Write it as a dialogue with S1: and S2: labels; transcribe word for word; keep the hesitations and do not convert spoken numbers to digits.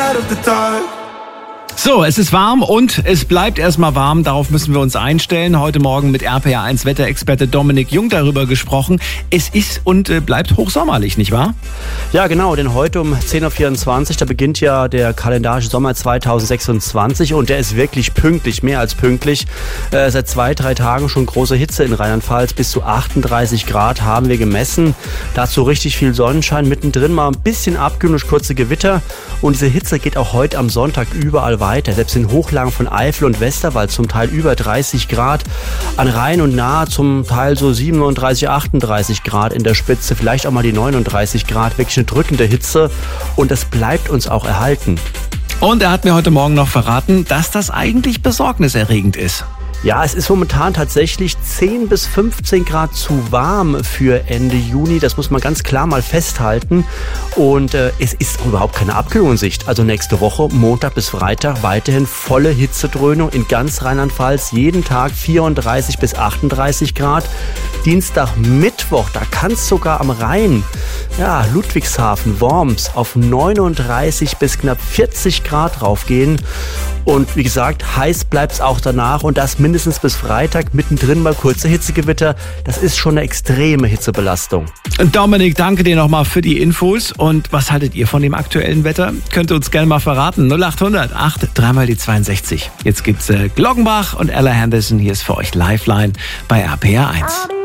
S1: out of the dark.
S2: So, es ist warm und es bleibt erstmal warm. Darauf müssen wir uns einstellen. Heute Morgen mit R P R eins Wetterexperte Dominik Jung darüber gesprochen. Es ist und äh, bleibt hochsommerlich, nicht wahr?
S3: Ja, genau, denn heute um zehn Uhr vierundzwanzig, da beginnt ja der kalendarische Sommer zweitausendsechsundzwanzig und der ist wirklich pünktlich, mehr als pünktlich. Äh, seit zwei, drei Tagen schon große Hitze in Rheinland-Pfalz. Bis zu achtunddreißig Grad haben wir gemessen. Dazu richtig viel Sonnenschein, mittendrin mal ein bisschen Abkühlung durch kurze Gewitter. Und diese Hitze geht auch heute am Sonntag überall weiter. Selbst in Hochlagen von Eifel und Westerwald zum Teil über dreißig Grad. An Rhein und Nahe zum Teil so siebenunddreißig, achtunddreißig Grad in der Spitze. Vielleicht auch mal die neununddreißig Grad. Wirklich eine drückende Hitze. Und das bleibt uns auch erhalten.
S2: Und er hat mir heute Morgen noch verraten, dass das eigentlich besorgniserregend ist.
S3: Ja, es ist momentan tatsächlich zehn bis fünfzehn Grad zu warm für Ende Juni. Das muss man ganz klar mal festhalten. Und äh, es ist überhaupt keine Abkühlung in Sicht. Also nächste Woche, Montag bis Freitag, weiterhin volle Hitzedröhnung in ganz Rheinland-Pfalz. Jeden Tag vierunddreißig bis achtunddreißig Grad. Dienstag, Mittwoch, da kann es sogar am Rhein, ja, Ludwigshafen, Worms, auf neununddreißig bis knapp vierzig Grad raufgehen. Und wie gesagt, heiß bleibt es auch danach und das mindestens bis Freitag, mittendrin mal kurze Hitzegewitter. Das ist schon eine extreme Hitzebelastung.
S2: Dominik, danke dir nochmal für die Infos. Und was haltet ihr von dem aktuellen Wetter? Könnt ihr uns gerne mal verraten. null acht hundert acht, dreimal die zweiundsechzig. Jetzt gibt's äh, Glockenbach und Ella Henderson. Hier ist für euch Lifeline bei R P R eins.